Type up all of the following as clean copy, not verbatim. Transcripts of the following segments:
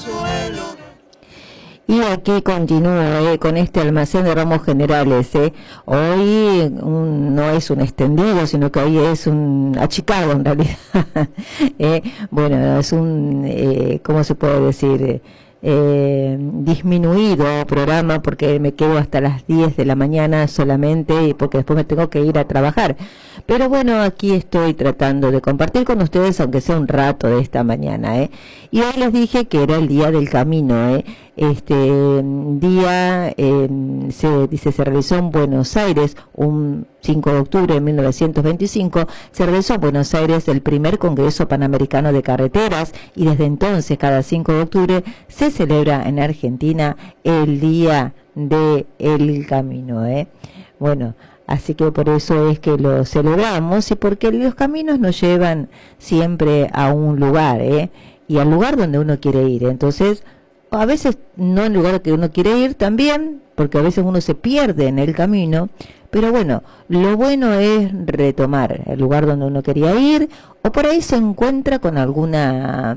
Y aquí continúo con este almacén de ramos generales. Hoy no es un extendido, sino que hoy es un achicado en realidad. Bueno, es un, ¿cómo se puede decir? Disminuido programa, porque me quedo hasta las 10 de la mañana solamente, y porque después me tengo que ir a trabajar. Pero bueno, aquí estoy tratando de compartir con ustedes, aunque sea un rato de esta mañana. Y hoy les dije que era el día del camino. Este día se realizó en Buenos Aires un 5 de octubre de 1925, se realizó en Buenos Aires el primer Congreso Panamericano de Carreteras, y desde entonces cada 5 de octubre se celebra en Argentina el Día del Camino. Bueno, así que por eso es que lo celebramos, y porque los caminos nos llevan siempre a un lugar, y al lugar donde uno quiere ir. Entonces, a veces no en el lugar que uno quiere ir también, porque a veces uno se pierde en el camino, pero bueno, lo bueno es retomar el lugar donde uno quería ir, o por ahí se encuentra con alguna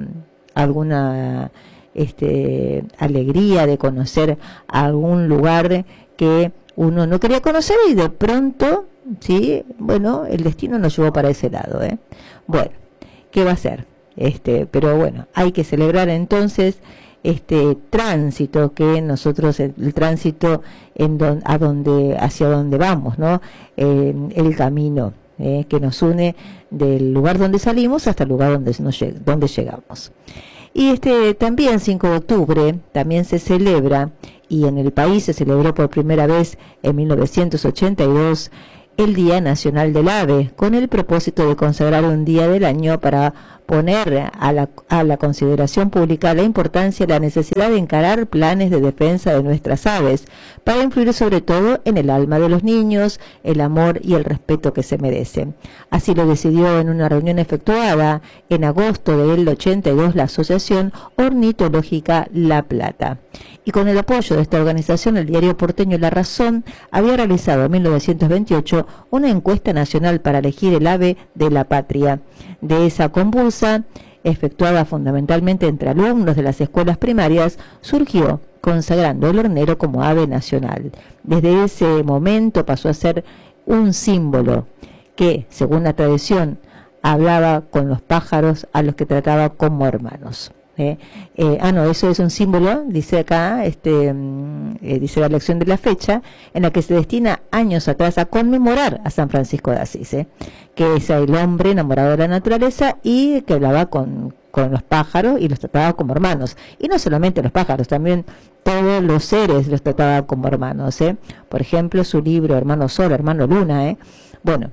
alegría de conocer algún lugar que uno no quería conocer, y de pronto, sí, bueno, el destino nos llevó para ese lado. Bueno, ¿qué va a ser? Pero bueno, hay que celebrar entonces este tránsito que nosotros, el tránsito hacia donde vamos, ¿no? El camino que nos une del lugar donde salimos hasta el lugar donde llegamos. Y también 5 de octubre también se celebra, y en el país se celebró por primera vez en 1982, el Día Nacional del Ave, con el propósito de consagrar un día del año para poner a la consideración pública la importancia y la necesidad de encarar planes de defensa de nuestras aves, para influir sobre todo en el alma de los niños, el amor y el respeto que se merecen. Así lo decidió en una reunión efectuada en agosto del 82 la Asociación Ornitológica La Plata. Y con el apoyo de esta organización, el diario porteño La Razón había realizado en 1928 una encuesta nacional para elegir el ave de la patria. De esa convulsa, efectuada fundamentalmente entre alumnos de las escuelas primarias, surgió consagrando el hornero como ave nacional. Desde ese momento pasó a ser un símbolo que, según la tradición, hablaba con los pájaros a los que trataba como hermanos. No, eso es un símbolo, dice acá, dice la lección de la fecha, en la que se destina años atrás a conmemorar a San Francisco de Asís, que es el hombre enamorado de la naturaleza y que hablaba con los pájaros y los trataba como hermanos. Y no solamente los pájaros, también todos los seres los trataba como hermanos. Por ejemplo, su libro Hermano Sol, Hermano Luna. Bueno,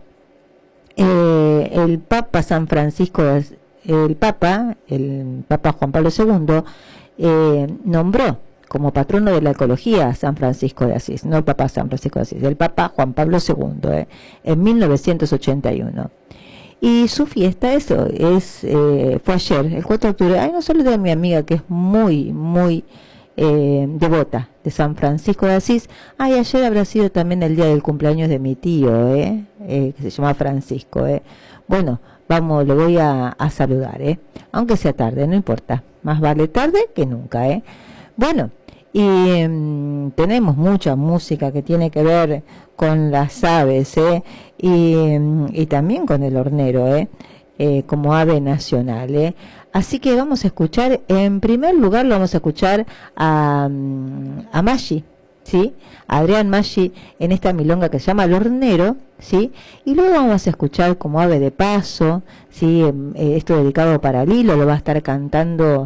el Papa San Francisco de el Papa Juan Pablo II nombró como patrono de la ecología a San Francisco de Asís, no el Papa San Francisco de Asís, el Papa Juan Pablo II, en 1981. Y su fiesta, fue ayer, el 4 de octubre. Ay, no solo de mi amiga, que es muy, muy devota de San Francisco de Asís. Ay, ayer habrá sido también el día del cumpleaños de mi tío, que se llama Francisco. Bueno, vamos, le voy a saludar, aunque sea tarde, no importa, más vale tarde que nunca. Bueno, y tenemos mucha música que tiene que ver con las aves, y también con el hornero, como ave nacional. Así que vamos a escuchar, en primer lugar lo vamos a escuchar a Maggi, ¿sí? A Adrián Maggi, en esta milonga que se llama El Hornero, ¿sí? Y luego vamos a escuchar como ave de paso, ¿sí? Esto dedicado para Lilo, lo va a estar cantando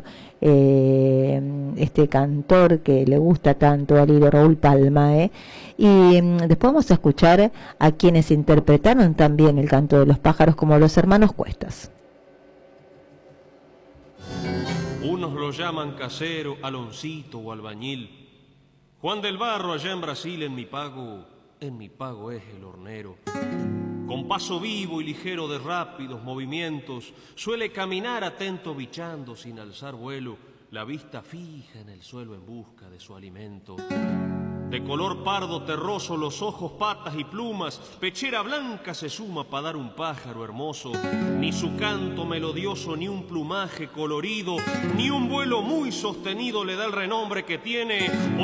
este cantor que le gusta tanto a Lilo, Raúl Palma, y después vamos a escuchar a quienes interpretaron también el canto de los pájaros, como los hermanos Cuestas. Unos lo llaman casero, aloncito o albañil. Juan del Barro allá en Brasil, en mi pago es el hornero. Con paso vivo y ligero de rápidos movimientos, suele caminar atento bichando sin alzar vuelo, la vista fija en el suelo en busca de su alimento. De color pardo terroso los ojos, patas y plumas, pechera blanca se suma para dar un pájaro hermoso. Ni su canto melodioso, ni un plumaje colorido, ni un vuelo muy sostenido le da el renombre que tiene.